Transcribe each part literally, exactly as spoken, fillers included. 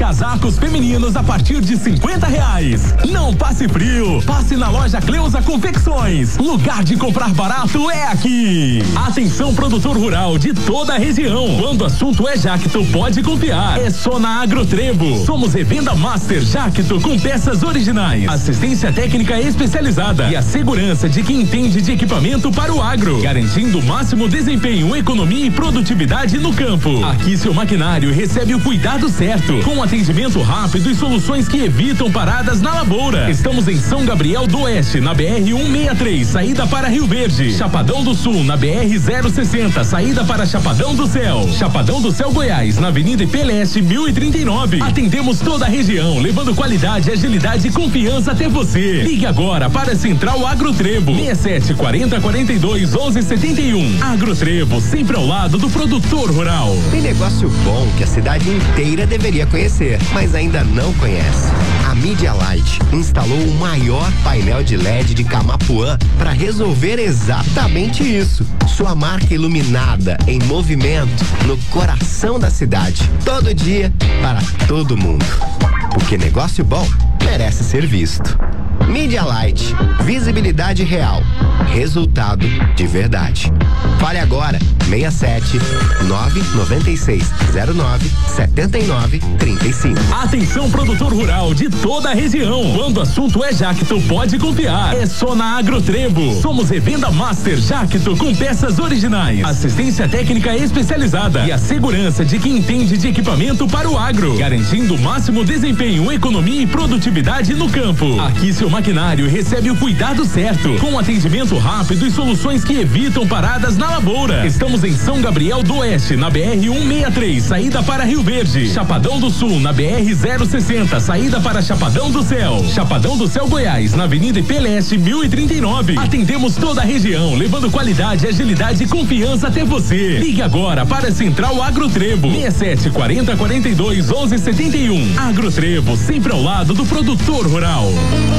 Casacos femininos a partir de cinquenta reais. Não passe frio, passe na loja Cleusa Confecções. Lugar de comprar barato é aqui. Atenção, produtor rural de toda a região. Quando o assunto é Jacto, pode confiar. É só na Agrotrebo. Somos revenda master Jacto com peças originais, assistência técnica especializada e a segurança de quem entende de equipamento para o agro, garantindo o máximo desempenho, economia e produtividade no campo. Aqui seu maquinário recebe o cuidado certo, com atendimento rápido e soluções que evitam paradas na lavoura. Estamos em São Gabriel do Oeste, na B R cento e sessenta e três, saída para Rio Verde. Chapadão do Sul, na B R zero sessenta, saída para Chapadão do Céu. Chapadão do Céu, Goiás, na Avenida I P L S mil e trinta e nove. Atendemos toda a região, levando qualidade, agilidade e confiança até você. Ligue agora para a Central Agrotrebo. seis sete quatro zero quatro dois um um sete um. Agrotrebo, sempre ao lado do produtor rural. Tem negócio bom que a cidade inteira deveria conhecer, mas ainda não conhece. A Media Light instalou o maior painel de L E D de Camapuã para resolver exatamente isso. Sua marca iluminada em movimento no coração da cidade, todo dia, para todo mundo. Porque negócio bom merece ser visto. Media Light, visibilidade real, resultado de verdade. Fale agora, seis sete nove nove seis zero nove sete nove três cinco. Atenção, produtor rural de toda a região. Quando o assunto é Jacto, pode confiar. É só na Agrotrebo. Somos revenda master Jacto com peças originais, assistência técnica especializada e a segurança de quem entende de equipamento para o agro, garantindo o máximo desempenho, economia e produtividade no campo. Aqui seu maquinário recebe o cuidado certo, com atendimento rápido e soluções que evitam paradas na lavoura. Estamos em São Gabriel do Oeste, na B R cento e sessenta e três, saída para Rio Verde. Chapadão do Sul, na B R zero sessenta, saída para Chapadão do Céu. Chapadão do Céu, Goiás, na Avenida I P L S mil e trinta e nove. Atendemos toda a região, levando qualidade, agilidade e confiança até você. Ligue agora para a Central Agrotrebo. seis sete quatro zero quatro dois um um sete um. Agrotrebo, sempre ao lado do produtor rural.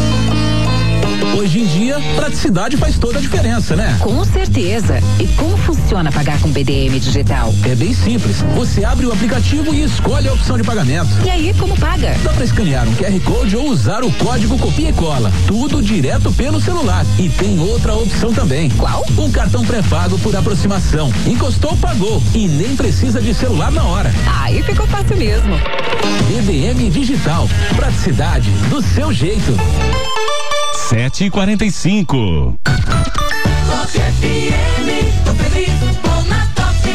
Hoje em dia, praticidade faz toda a diferença, né? Com certeza. E como funciona pagar com B D M digital? É bem simples. Você abre o aplicativo e escolhe a opção de pagamento. E aí, como paga? Dá pra escanear um Q R Code ou usar o código copia e cola. Tudo direto pelo celular. E tem outra opção também. Qual? Um cartão pré-pago por aproximação. Encostou, pagou. E nem precisa de celular na hora. Aí ficou fácil mesmo. B D M digital. Praticidade do seu jeito. sete e quarenta e cinco. Top F M, tô feliz, bom na Top.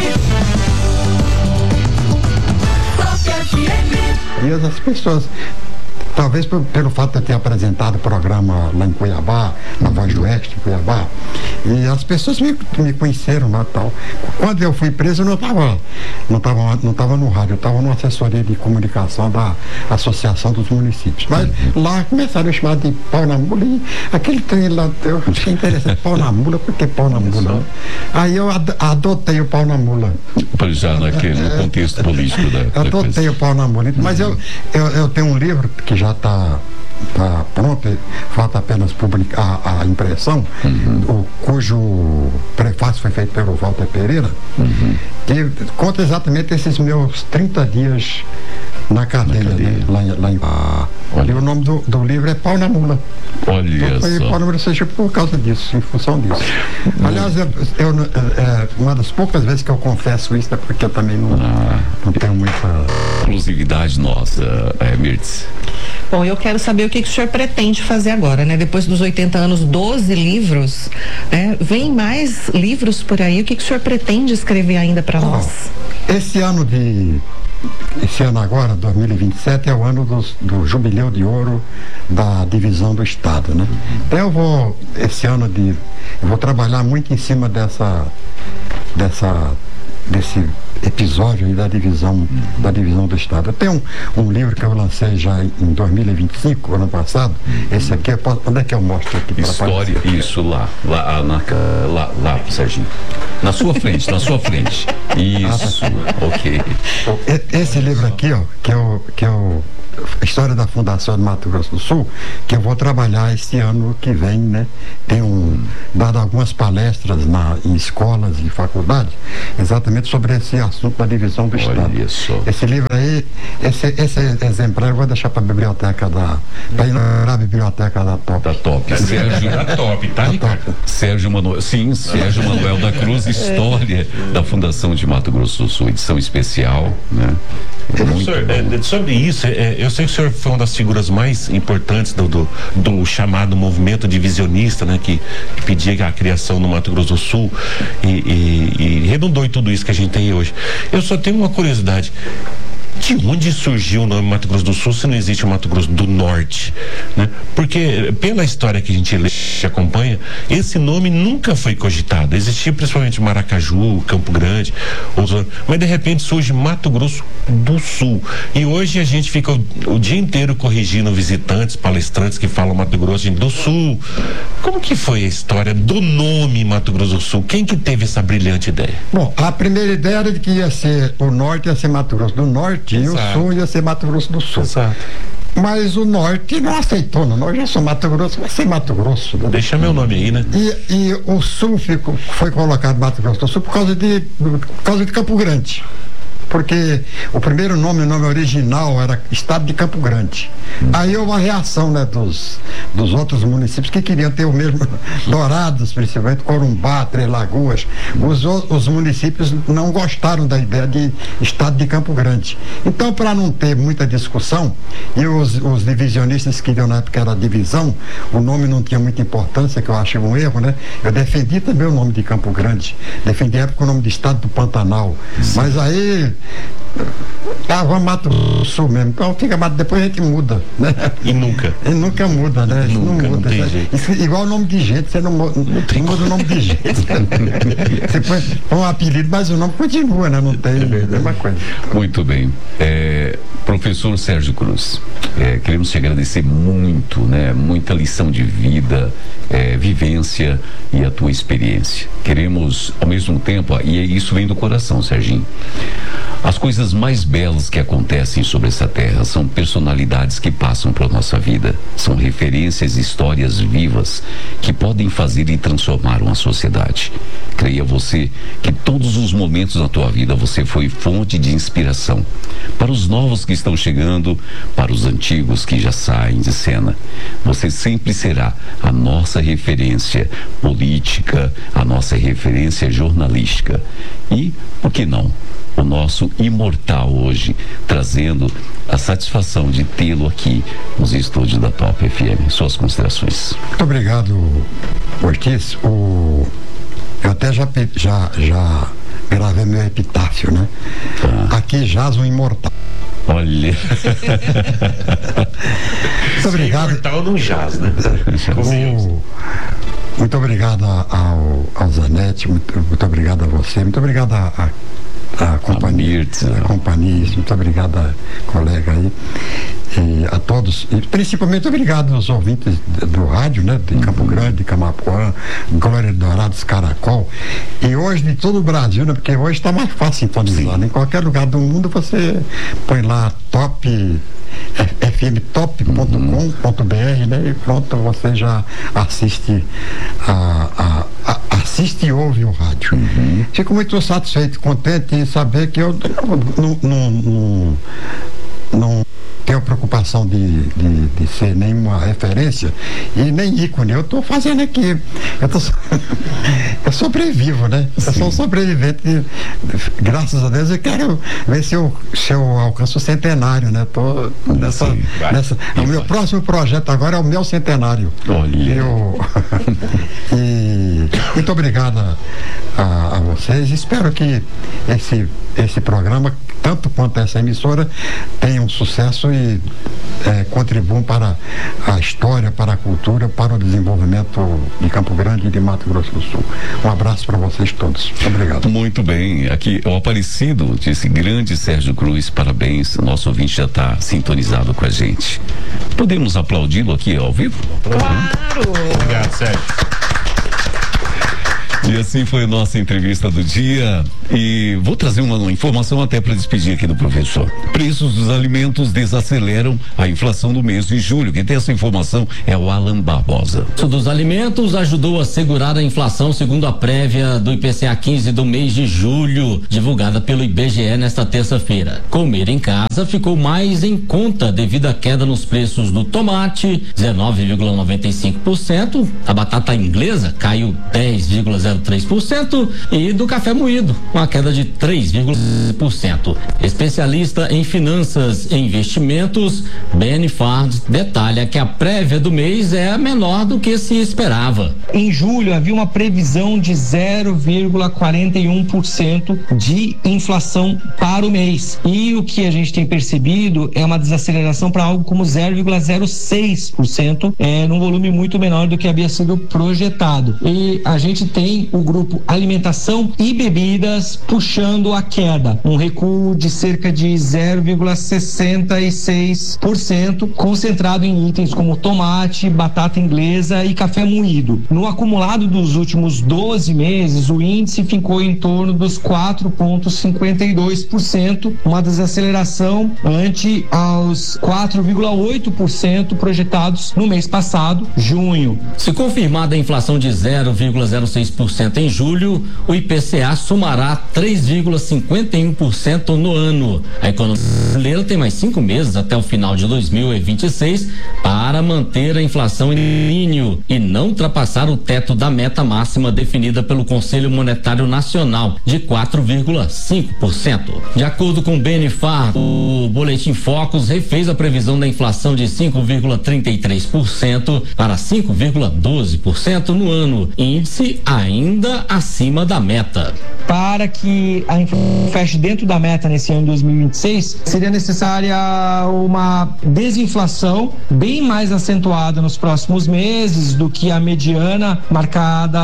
Top F M. E as pessoas, talvez por, pelo fato de eu ter apresentado o programa lá em Cuiabá, na Voz do Oeste, em Cuiabá, e as pessoas me, me conheceram lá e tal. Quando eu fui preso, eu não estava não tava, não tava no rádio, eu estava numa assessoria de comunicação da Associação dos Municípios. Mas lá começaram a chamar de pau na mula, e aquele trem lá, eu achei interessante, pau na mula, por que pau na mula? Aí eu ad, adotei o pau na mula. Para já naquele, no contexto político da, da adotei coisa. o pau na mula. Mas eu, eu, eu tenho um livro que já está tá pronto, falta apenas publicar a, a impressão, uhum. o, cujo prefácio foi feito pelo Walter Pereira, uhum. que conta exatamente esses meus trinta dias na cadeia, na cadeia. Né? Lá, lá em ah, e o nome do, do livro é Pau na Mula. Olha então, foi só. Pau na Mula, seja por causa disso, em função disso. Uhum. Aliás, eu, eu, é, uma das poucas vezes que eu confesso isso é porque eu também não, ah. não tenho muita exclusividade nossa, é, Mirtz. Bom, eu quero saber o que, que o senhor pretende fazer agora, né? Depois dos oitenta anos, doze livros, né? Vem mais livros por aí, o que, que o senhor pretende escrever ainda para oh, nós? Esse ano de... Esse ano agora, dois mil e vinte e sete, é o ano dos, do Jubileu de Ouro da Divisão do Estado, né? Então eu vou, esse ano de... Eu vou trabalhar muito em cima dessa... dessa desse episódio aí da divisão da divisão do Estado. Eu tenho um, um livro que eu lancei já em dois mil e vinte e cinco, ano passado. Esse aqui, onde é que eu mostro aqui? História, isso, lá, lá, na, lá, lá, Serginho. Na sua frente, na sua frente. Isso, ok. Esse livro aqui, ó, que eu, que eu História da Fundação de Mato Grosso do Sul, que eu vou trabalhar esse ano que vem, né? Tenho dado algumas palestras na, em escolas e faculdades, exatamente exatamente sobre esse assunto da divisão do Estado. Olha só. Esse livro aí, esse, esse exemplar eu vou deixar para a biblioteca da, para inaugurar a biblioteca da Top. Da Top. Sérgio, da Top, tá, Ricardo? Sérgio Manuel, sim, Sérgio Manuel da Cruz, História da Fundação de Mato Grosso do Sul, edição especial, né? Professor, é, sobre isso, é, eu sei que o senhor foi uma das figuras mais importantes do, do, do chamado movimento divisionista, né, que, que pedia a criação no Mato Grosso do Sul e, e, e redundou em tudo isso que a gente tem hoje. Eu só tenho uma curiosidade. De onde surgiu o nome Mato Grosso do Sul se não existe o Mato Grosso do Norte, né? Porque pela história que a gente lê e acompanha, esse nome nunca foi cogitado. Existia principalmente Maracaju, Campo Grande, outros, mas de repente surge Mato Grosso do Sul. E hoje a gente fica o, o dia inteiro corrigindo visitantes, palestrantes que falam Mato Grosso do Sul. Como que foi a história do nome Mato Grosso do Sul? Quem que teve essa brilhante ideia? Bom, a primeira ideia era de que ia ser o Norte, ia ser Mato Grosso do Norte. E o Sul ia ser Mato Grosso do Sul. Exato. Mas o Norte não aceitou, não. Nós já somos Mato Grosso, vai ser Mato Grosso. Né? Deixa meu nome aí, né? E, e o Sul ficou, foi colocado Mato Grosso do Sul por causa de, por causa de Campo Grande. Porque o primeiro nome, o nome original era Estado de Campo Grande. Aí houve uma reação, né, dos, dos outros municípios que queriam ter o mesmo, Dourados, principalmente, Corumbá, Três Lagoas. Os, os municípios não gostaram da ideia de Estado de Campo Grande. Então, para não ter muita discussão, e os, os divisionistas que queriam na época era divisão, o nome não tinha muita importância, que eu achei um erro, né? Eu defendi também o nome de Campo Grande, defendi a época o nome de Estado do Pantanal. Sim. Mas aí tava Mato Grosso Sul mesmo, então fica Mato, depois a gente muda, né? E nunca. E nunca muda, né? Nunca, não muda. Não tem né? jeito. Isso, igual o nome de gente, você não, não, não muda o nome de gente. Você põe, põe um apelido, mas o nome continua, né? Não tem, é a mesma coisa. Muito bem. É, professor Sérgio Cruz, é, queremos te agradecer muito, né? Muita lição de vida, é, vivência e a tua experiência. Queremos, ao mesmo tempo, e isso vem do coração, Serginho, as coisas mais belas que acontecem sobre essa terra são personalidades que passam por nossa vida. São referências, histórias vivas que podem fazer e transformar uma sociedade. Creia você que todos os momentos da tua vida você foi fonte de inspiração para os novos que estão chegando, para os antigos que já saem de cena. Você sempre será a nossa referência política, a nossa referência jornalística. E, por que não, o nosso imortal hoje, trazendo a satisfação de tê-lo aqui nos estúdios da Top F M. Suas considerações. Muito obrigado, Ortiz. O... Eu até já, já, já gravei meu epitáfio, né? Ah. Aqui jaz um imortal. Olha. Muito obrigado. Imortal não jaz, né? O... Muito obrigado ao, ao Zanetti, muito, muito obrigado a você, muito obrigado a, a a companhia, a, a companhia, muito obrigado a colega aí, e a todos, e principalmente obrigado aos ouvintes do, do rádio, né, de Campo Grande, de Camapuã, Glória de Dourados, Caracol, e hoje de todo o Brasil, né, porque hoje está mais fácil sintonizar, né? Em qualquer lugar do mundo você põe lá Top F M top ponto com ponto b r, né? E pronto, você já assiste a, a, a, assiste e ouve o rádio. Uhum. Fico muito satisfeito, contente em saber que eu não, não, não, não tenho preocupação de, de, de ser nenhuma referência e nem ícone. Eu estou fazendo aqui. Eu, tô, eu sobrevivo, né? Sim. Eu sou um sobrevivente. Graças a Deus eu quero ver se eu, se eu alcanço o centenário, né? Tô nessa, Sim, nessa, o meu próximo projeto agora é o meu centenário. Olha. Eu, e muito obrigado a, a, a vocês. Espero que esse, esse programa, tanto quanto essa emissora, tenha um sucesso e é, contribuam para a história, para a cultura, para o desenvolvimento de Campo Grande e de Mato Grosso do Sul. Um abraço para vocês todos. Obrigado. Muito bem. Aqui é o Aparecido, disse grande Sérgio Cruz, parabéns. Nosso ouvinte já está sintonizado com a gente. Podemos aplaudi-lo aqui ao vivo? Claro! Obrigado, Sérgio. E assim foi a nossa entrevista do dia. E vou trazer uma, uma informação até para despedir aqui do professor. Preços dos alimentos desaceleram a inflação do mês de julho. Quem tem essa informação é o Alan Barbosa. O preço dos alimentos ajudou a segurar a inflação, segundo a prévia do I P C A quinze do mês de julho, divulgada pelo I B G E nesta terça-feira. Comer em casa ficou mais em conta devido à queda nos preços do tomate, dezenove vírgula noventa e cinco por cento, a batata inglesa caiu dez vírgula zero três por cento e do café moído, uma queda de três vírgula cinco por cento. Especialista em finanças e investimentos, Benny Fard detalha que a prévia do mês é menor do que se esperava. Em julho havia uma previsão de zero vírgula quarenta e um por cento de inflação para o mês. E o que a gente tem percebido é uma desaceleração para algo como zero vírgula zero seis por cento, é, num volume muito menor do que havia sido projetado. E a gente tem o grupo alimentação e bebidas puxando a queda, um recuo de cerca de zero vírgula sessenta e seis por cento, concentrado em itens como tomate, batata inglesa e café moído. No acumulado dos últimos doze meses, o índice ficou em torno dos quatro vírgula cinquenta e dois por cento, uma desaceleração ante aos quatro vírgula oito por cento projetados no mês passado, junho. Se confirmada a inflação de zero vírgula zero seis por cento em julho, o I P C A somará três vírgula cinquenta e um por cento no ano. A economia brasileira tem mais cinco meses até o final de dois mil e vinte e seis para manter a inflação em linha e não ultrapassar o teto da meta máxima definida pelo Conselho Monetário Nacional de quatro vírgula cinco por cento. De acordo com o Benny Fard, o Boletim Focus refez a previsão da inflação de cinco vírgula trinta e três por cento para cinco vírgula doze por cento no ano, índice ainda acima da meta. Para que a inflação feche dentro da meta nesse ano de dois mil e vinte e seis, seria necessária uma desinflação bem mais acentuada nos próximos meses do que a mediana marcada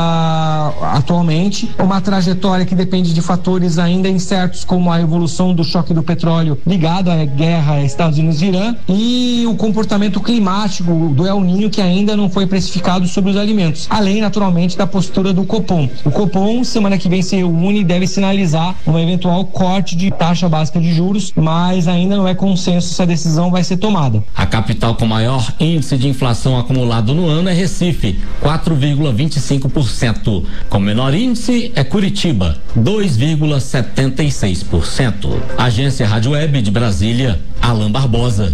atualmente, uma trajetória que depende de fatores ainda incertos, como a evolução do choque do petróleo ligado à guerra Estados Unidos e Irã e o comportamento climático do El Niño, que ainda não foi precificado sobre os alimentos, além naturalmente da postura do Copom. O Copom semana que vem se reúne e deve sinalizar um eventual corte de taxa básica de juros, mas ainda não é consenso se a decisão vai ser tomada. A capital com maior índice de inflação acumulado no ano é Recife, quatro vírgula vinte e cinco por cento. Com menor índice é Curitiba, dois vírgula setenta e seis por cento. Agência Rádio Web de Brasília, Alan Barbosa.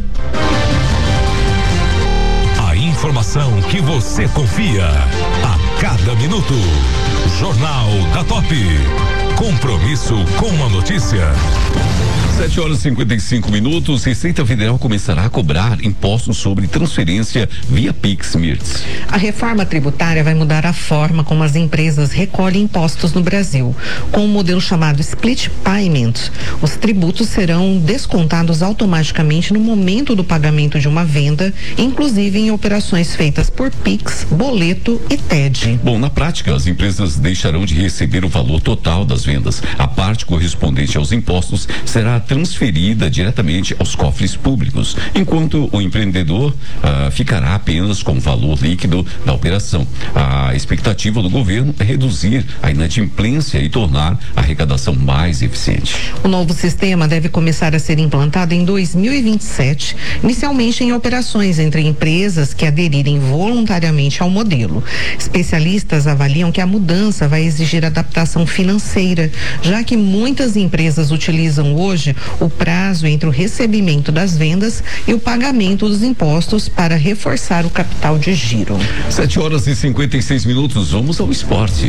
A informação que você confia a cada minuto. Jornal da Top. Compromisso com a notícia. sete horas e cinquenta e cinco minutos. Receita Federal começará a cobrar impostos sobre transferência via Pix, Mirtz. A reforma tributária vai mudar a forma como as empresas recolhem impostos no Brasil. Com um modelo chamado Split Payment, os tributos serão descontados automaticamente no momento do pagamento de uma venda, inclusive em operações feitas por Pix, boleto e T E D. Bom, na prática, as empresas deixarão de receber o valor total das vendas. A parte correspondente aos impostos será transferida diretamente aos cofres públicos, enquanto o empreendedor ah, ficará apenas com o valor líquido da operação. A expectativa do governo é reduzir a inadimplência e tornar a arrecadação mais eficiente. O novo sistema deve começar a ser implantado em dois mil e vinte e sete, inicialmente em operações entre empresas que aderirem voluntariamente ao modelo. Especialistas avaliam que a mudança vai exigir adaptação financeira, já que muitas empresas utilizam hoje o prazo entre o recebimento das vendas e o pagamento dos impostos para reforçar o capital de giro. sete horas e cinquenta e seis minutos, vamos ao esporte.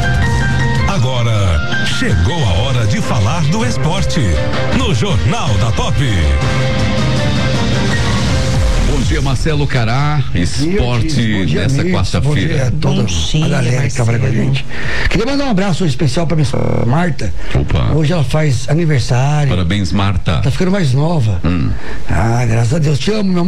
Agora, chegou a hora de falar do esporte no Jornal da Top. Bom dia, Marcelo Cará, esporte dia, nessa quarta-feira. Bom dia, a galera que trabalha com a gente. Queria mandar um abraço especial pra minha Marta. Opa. Hoje ela faz aniversário. Parabéns, Marta. Tá ficando mais nova. Hum. Ah, graças a Deus. Te amo, meu amor.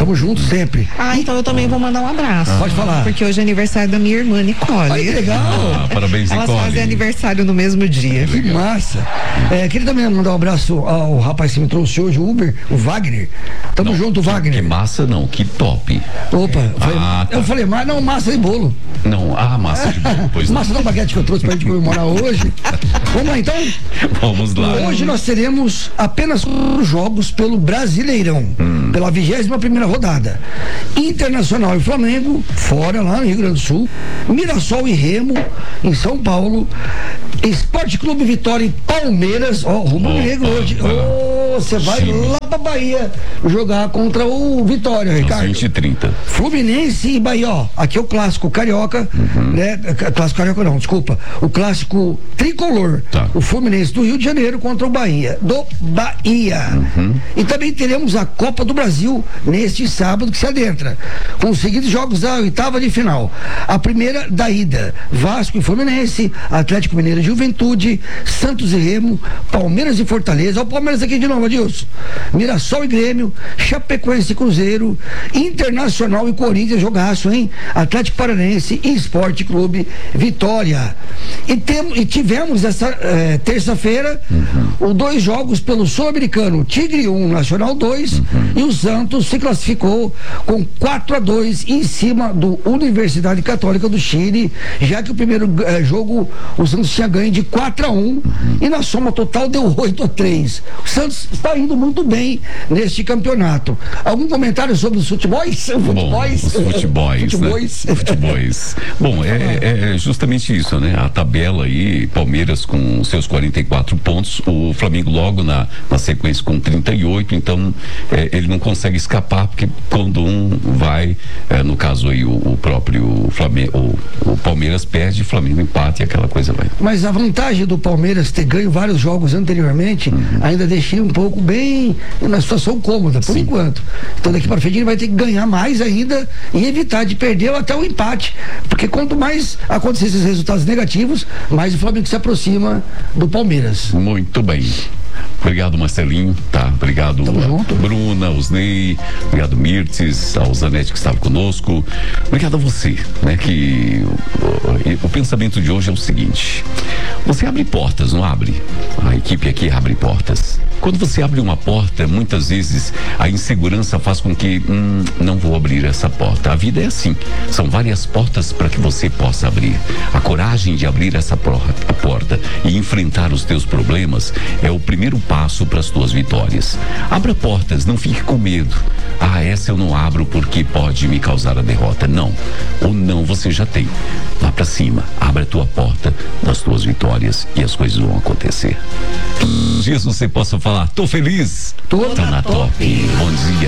Tamo junto sempre. Ah, então eu também vou mandar um abraço. Ah. Pode falar. Porque hoje é aniversário da minha irmã Nicole. Ai, que legal. Ah, parabéns, Elas Nicole. fazem aniversário no mesmo dia. Que massa. É, queria também mandar um abraço ao rapaz que me trouxe hoje, o Uber, o Wagner. Tamo não, junto, Wagner. Que massa não, que top. Opa, foi, ah, tá. eu falei, mas não, massa de bolo. Não, ah, massa de bolo, pois massa não. da baguete que eu trouxe pra gente comemorar hoje. Vamos lá então? Vamos lá. Hoje nós teremos apenas jogos pelo Brasileirão, hum. pela vigésima primeira rodada. Internacional e Flamengo, fora lá no Rio Grande do Sul. Mirassol e Remo, em São Paulo. Esporte Clube Vitória e Palmeiras, ó, rumo negro hoje. Ô, você vai Sim. lá pra Bahia jogar contra o Vitória, Ricardo. vinte e trinta. Fluminense e Bahia, ó, aqui é o clássico carioca, uhum. né? Clássico carioca não, desculpa. O clássico tricolor. Tá. O Fluminense do Rio de Janeiro contra o Bahia, do Bahia. Uhum. E também teremos a Copa do Brasil neste sábado que se adentra, com os seguintes jogos da oitava de final. A primeira da ida, Vasco e Fluminense, Atlético Mineiro e Juventude, Santos e Remo, Palmeiras e Fortaleza, ó o Palmeiras aqui de novo, Adilson, Mirassol e Grêmio, Chapecoense e Cruzeiro, Internacional e Corinthians, jogaço, hein? Atlético Paranaense e Esporte Clube Vitória. E, tem, e tivemos essa eh, terça-feira uhum. os dois jogos pelo Sul-Americano, Tigre um, Nacional dois, uhum. e o Santos se classificou com quatro a dois em cima do Universidade Católica do Chile, já que o primeiro eh, jogo o Santos tinha ganho de quatro a um uhum. e na soma total deu oito a três. O Santos está indo muito bem neste campeonato. Algum comentário sobre os futebols? Futebols? Bom, os futebols, futebols. Né? Futebols. Bom, é, é justamente isso, né? A tabela aí, Palmeiras com seus quarenta e quatro pontos, o Flamengo logo na, na sequência com trinta e oito, então é, ele não consegue escapar, porque quando um vai, é, no caso aí o, o próprio Flamengo, o, o Palmeiras perde, o Flamengo empate e aquela coisa vai. Mas a vantagem do Palmeiras ter ganho vários jogos anteriormente uhum. ainda deixei um pouco bem na situação cômoda, por Sim. enquanto. Então daqui para frente ele vai ter que ganhar mais ainda e evitar de perder até o empate, porque quanto mais acontecer esses resultados negativos, mais o Flamengo se aproxima do Palmeiras. Muito bem. Obrigado, Marcelinho, tá? Obrigado, a Bruna, Osnei, obrigado, Mirtes, ao Zanetti que estava conosco. Obrigado a você, né? Que o, o pensamento de hoje é o seguinte: você abre portas, não abre? A equipe aqui abre portas. Quando você abre uma porta, muitas vezes a insegurança faz com que hum, não vou abrir essa porta. A vida é assim, são várias portas para que você possa abrir. A coragem de abrir essa porta, a porta e enfrentar os teus problemas é o primeiro passo para as tuas vitórias. Abra portas, não fique com medo. Ah, essa eu não abro porque pode me causar a derrota. Não, ou não você já tem. Vá para cima, abra a tua porta das tuas vitórias e as coisas vão acontecer. Dias você possa falar, tô feliz, tô, tô na, na top. top. Bom dia.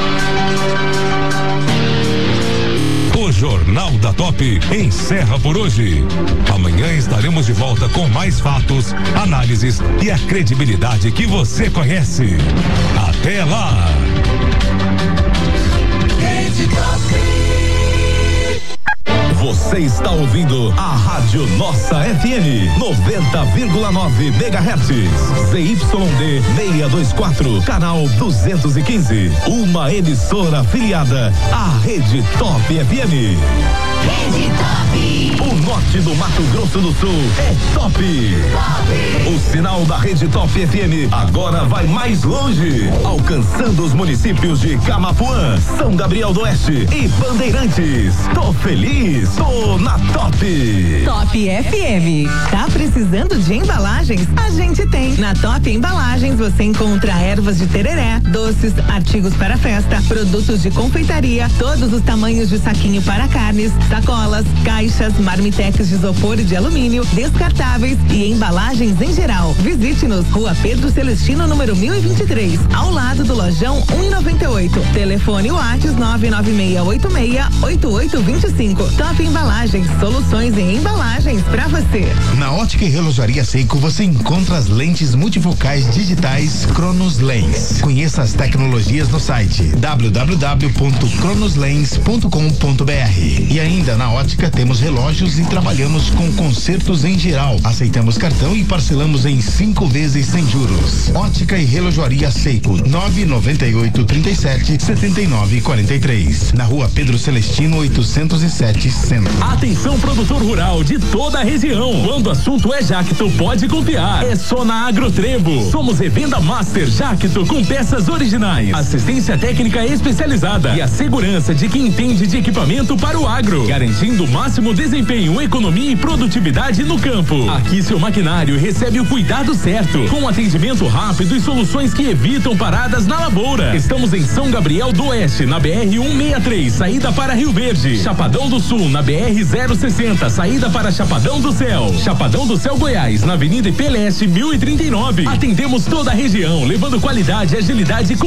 O Jornal da Top encerra por hoje. Amanhã estaremos de volta com mais fatos, análises e a credibilidade que você conhece. Até lá. Você está ouvindo a Rádio Nossa F M noventa vírgula nove megahertz, Z Y D seiscentos e vinte e quatro, canal duzentos e quinze, uma emissora afiliada à Rede Top F M. Rede Top. O norte do Mato Grosso do Sul é top. Top. O sinal da Rede Top F M agora vai mais longe, alcançando os municípios de Camapuã, São Gabriel do Oeste e Bandeirantes. Tô feliz, tô na Top. Top F M. Tá precisando de embalagens? A gente tem. Na Top Embalagens você encontra ervas de tereré, doces, artigos para festa, produtos de confeitaria, todos os tamanhos de saquinho para carnes, sacolas, caixas, marmitex de isopor e de alumínio, descartáveis e embalagens em geral. Visite-nos, Rua Pedro Celestino, número mil e vinte e três, ao lado do Lojão um e noventa e oito. Telefone WhatsApp nove nove seis oito seis oito oito dois cinco. Top Embalagens, soluções em embalagens para você. Na Ótica e Relojaria Seiko você encontra as lentes multifocais digitais Cronos Lens. Conheça as tecnologias no site w w w ponto cronos lens ponto com ponto b r. E ainda na Ótica temos relógios e trabalhamos com consertos em geral. Aceitamos cartão e parcelamos em cinco vezes sem juros. Ótica e Relojoaria Seiko, nove noventa e oito, trinta e sete, setenta e nove, quarenta e três. Na rua Pedro Celestino, oitocentos e sete, Centro. Atenção, produtor rural de toda a região. Quando o assunto é Jacto, pode confiar. É só na Agrotrebo. Somos revenda Master Jacto com peças originais, assistência técnica especializada e a segurança de quem entende de equipamento para o agro, garantindo o máximo desempenho, economia e produtividade no campo. Aqui seu maquinário recebe o cuidado certo, com atendimento rápido e soluções que evitam paradas na lavoura. Estamos em São Gabriel do Oeste, na B R cento e sessenta e três, saída para Rio Verde. Chapadão do Sul, na B R zero sessenta, saída para Chapadão do Céu. Chapadão do Céu, Goiás, na Avenida I P Leste mil e trinta e nove. Atendemos toda a região, levando qualidade, agilidade e